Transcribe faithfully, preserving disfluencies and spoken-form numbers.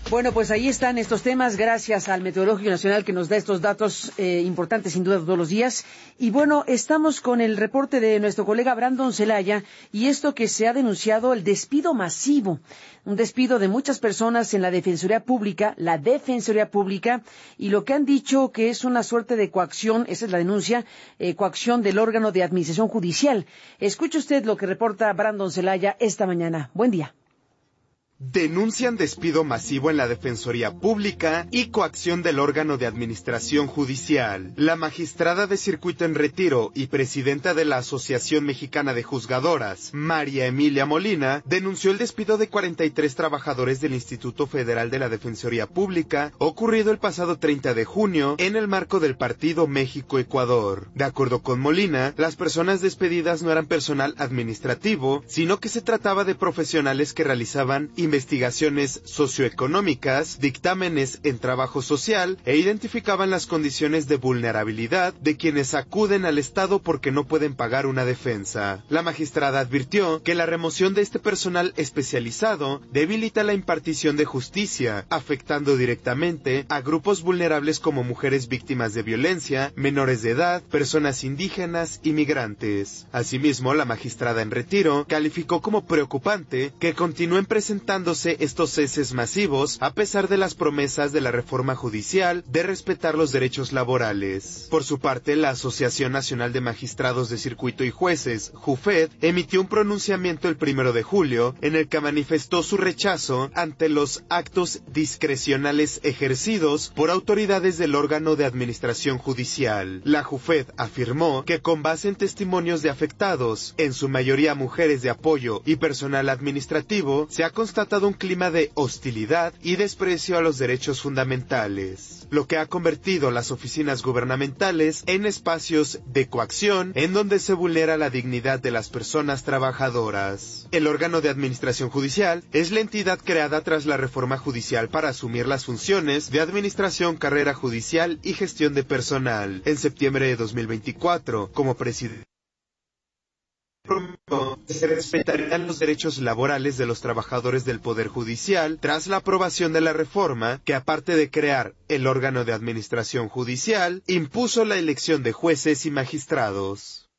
Bueno, pues ahí están estos temas, gracias al Meteorológico Nacional que nos da estos datos eh, importantes sin duda todos los días. Y bueno, estamos con el reporte de nuestro colega Brandon Celaya y esto que se ha denunciado el despido masivo, un despido de muchas personas en la Defensoría Pública, la Defensoría Pública, y lo que han dicho que es una suerte de coacción, esa es la denuncia, eh, coacción del órgano de administración judicial. Escuche usted lo que reporta Brandon Celaya esta mañana. Buen día. Denuncian despido masivo en la Defensoría Pública y coacción del órgano de administración judicial. La magistrada de circuito en retiro y presidenta de la Asociación Mexicana de Juzgadoras, María Emilia Molina, denunció el despido de cuarenta y tres trabajadores del Instituto Federal de la Defensoría Pública, ocurrido el pasado treinta de junio en el marco del partido México-Ecuador. De acuerdo con Molina, las personas despedidas no eran personal administrativo, sino que se trataba de profesionales que realizaban investigaciones socioeconómicas, dictámenes en trabajo social e identificaban las condiciones de vulnerabilidad de quienes acuden al Estado porque no pueden pagar una defensa. La magistrada advirtió que la remoción de este personal especializado debilita la impartición de justicia, afectando directamente a grupos vulnerables como mujeres víctimas de violencia, menores de edad, personas indígenas y migrantes. Asimismo, la magistrada en retiro calificó como preocupante que continúen presentando estos ceses masivos a pesar de las promesas de la reforma judicial de respetar los derechos laborales. Por su parte, la Asociación Nacional de Magistrados de Circuito y Jueces, JUFED, emitió un pronunciamiento el primero de julio en el que manifestó su rechazo ante los actos discrecionales ejercidos por autoridades del órgano de administración judicial. La JUFED afirmó que con base en testimonios de afectados, en su mayoría mujeres de apoyo y personal administrativo, se ha constatado un clima de hostilidad y desprecio a los derechos fundamentales, lo que ha convertido las oficinas gubernamentales en espacios de coacción en donde se vulnera la dignidad de las personas trabajadoras. El órgano de administración judicial es la entidad creada tras la reforma judicial para asumir las funciones de administración, carrera judicial y gestión de personal. En septiembre de dos mil veinticuatro, como presidente, se respetarían los derechos laborales de los trabajadores del Poder Judicial tras la aprobación de la reforma que, aparte de crear el órgano de administración judicial, impuso la elección de jueces y magistrados.